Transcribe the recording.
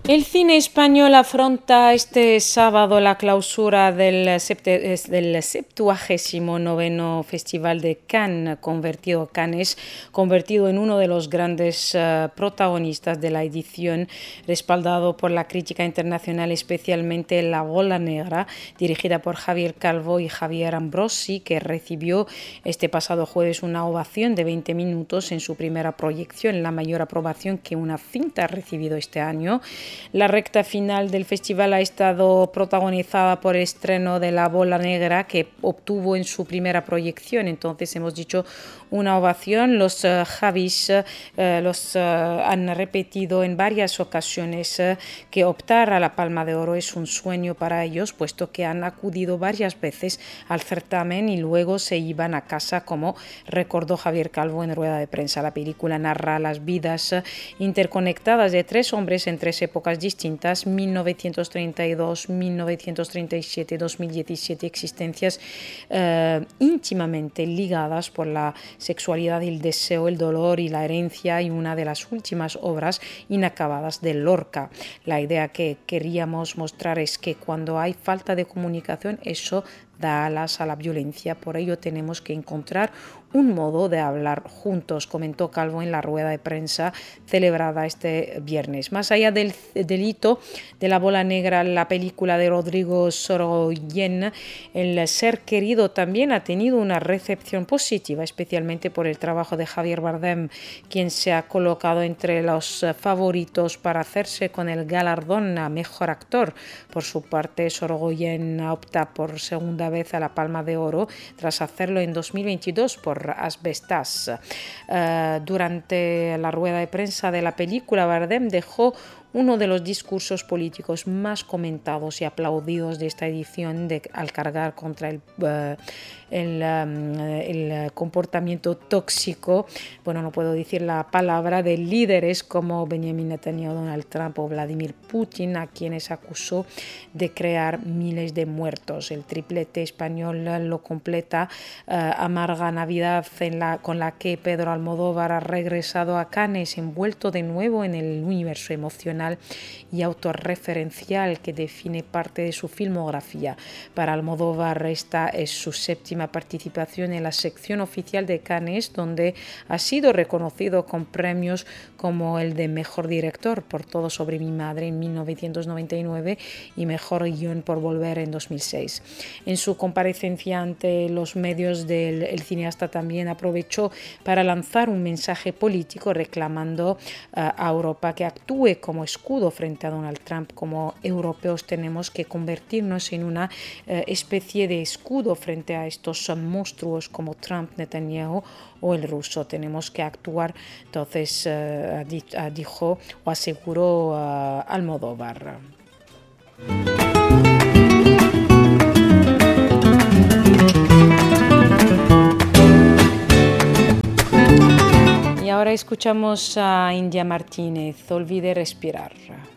El cine español afronta este sábado la clausura del 79º Festival de Cannes, convertido en uno de los grandes protagonistas de la edición, respaldado por la crítica internacional, especialmente La Bola Negra, dirigida por Javier Calvo y Javier Ambrosi, que recibió este pasado jueves una ovación de 20 minutos en su primera proyección, la mayor aprobación que una cinta ha recibido este año. La recta final del festival ha estado protagonizada por el estreno de La Bola Negra, que obtuvo en su primera proyección, entonces hemos dicho una ovación. Los Javis han repetido en varias ocasiones que optar a la Palma de Oro es un sueño para ellos, puesto que han acudido varias veces al certamen y luego se iban a casa, como recordó Javier Calvo en rueda de prensa. La película narra las vidas interconectadas de tres hombres en tres épocas distintas, 1932, 1937, 2017, existencias íntimamente ligadas por la sexualidad, el deseo, el dolor y la herencia, y una de las últimas obras inacabadas de Lorca. La idea que queríamos mostrar es que cuando hay falta de comunicación, eso da alas a la violencia. Por ello tenemos que encontrar un modo de hablar juntos, comentó Calvo en la rueda de prensa celebrada este viernes. Más allá del hito de La Bola Negra, la película de Rodrigo Sorogoyen, El ser querido, también ha tenido una recepción positiva, especialmente por el trabajo de Javier Bardem, quien se ha colocado entre los favoritos para hacerse con el galardón a mejor actor. Por su parte, Sorogoyen opta por segunda vez a la Palma de Oro, tras hacerlo en 2022 por Asbestas. Durante la rueda de prensa de la película, Bardem dejó uno de los discursos políticos más comentados y aplaudidos de esta edición, al cargar contra el comportamiento tóxico, bueno, no puedo decir la palabra, de líderes como Benjamin Netanyahu, Donald Trump o Vladimir Putin, a quienes acusó de crear miles de muertos. El triplete español lo completa Amarga Navidad, con la que Pedro Almodóvar ha regresado a Cannes, envuelto de nuevo en el universo emocional y autorreferencial que define parte de su filmografía. Para Almodóvar, esta es su séptima participación en la sección oficial de Cannes, donde ha sido reconocido con premios como el de Mejor Director por Todo sobre mi madre en 1999 y Mejor Guión por Volver en 2006. En su comparecencia ante los medios, el cineasta también aprovechó para lanzar un mensaje político reclamando a Europa que actúe como escudo frente a Donald Trump. Como europeos tenemos que convertirnos en una especie de escudo frente a estos monstruos como Trump, Netanyahu o el ruso. Tenemos que actuar, entonces dijo o aseguró Almodóvar. Y ahora escuchamos a India Martínez, Olvide respirar.